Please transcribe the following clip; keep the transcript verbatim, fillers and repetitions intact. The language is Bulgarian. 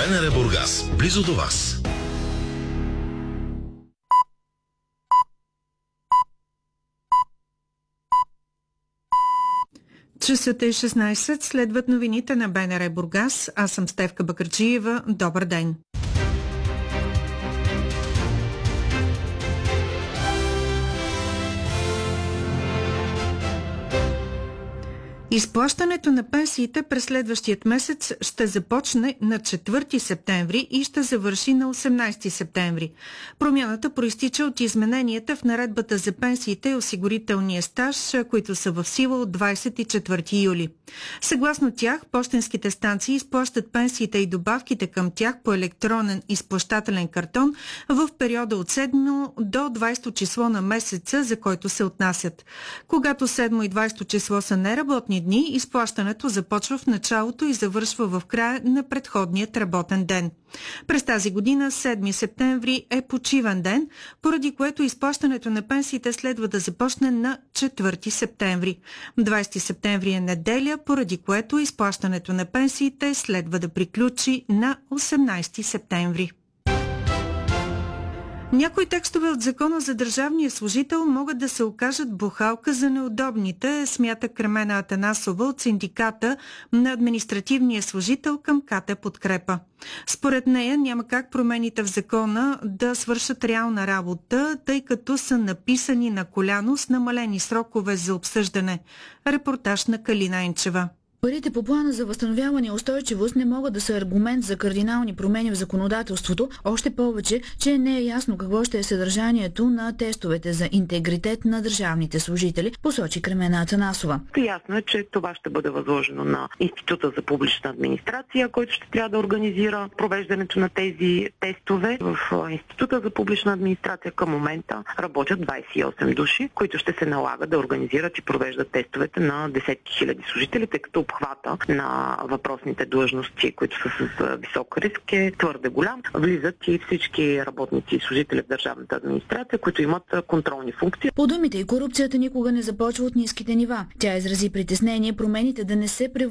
БНР Бургас, близо до вас. Часът е шестнайсет, следват новините на БНР Бургас. Аз съм Стефка Бакърджиева. Добър ден! Изплащането на пенсиите през следващият месец ще започне на четвърти септември и ще завърши на осемнайсети септември. Промяната проистича от измененията в наредбата за пенсиите и осигурителния стаж, които са в сила от двайсет и четвърти юли. Съгласно тях, пощенските станции изплащат пенсиите и добавките към тях по електронен изплащателен картон в периода от седмо до двайсето число на месеца, за който се отнасят. Когато седмо и двайсето число са неработни дни, изплащането започва в началото и завършва в края на предходният работен ден. През тази година седми септември е почивен ден, поради което изплащането на пенсиите следва да започне на четвърти септември. двайсети септември е неделя, поради което изплащането на пенсиите следва да приключи на осемнайсети септември. Някои текстове от Закона за държавния служител могат да се окажат бухалка за неудобните, смята Кремена Атанасова от синдиката на административния служител към КТ Подкрепа. Според нея няма как промените в закона да свършат реална работа, тъй като са написани на коляно с намалени срокове за обсъждане. Репортаж на Калина Енчева. Парите по плана за възстановяване и устойчивост не могат да са аргумент за кардинални промени в законодателството, още повече, че не е ясно какво ще е съдържанието на тестовете за интегритет на държавните служители, посочи Кремена Атанасова. Ясно е, че това ще бъде възложено на Института за публична администрация, който ще трябва да организира провеждането на тези тестове. В Института за публична администрация към момента работят двайсет и осем души, които ще се налага да организират и провеждат тестовете на десетки хиляди служители, тъй като обхвата на въпросните длъжности, които са с висок риск, е твърде голям. Влизат и всички работници и служители в държавната администрация, които имат контролни функции. По думите и корупцията никога не започва от ниските нива. Тя изрази притеснение промените да не се превърнат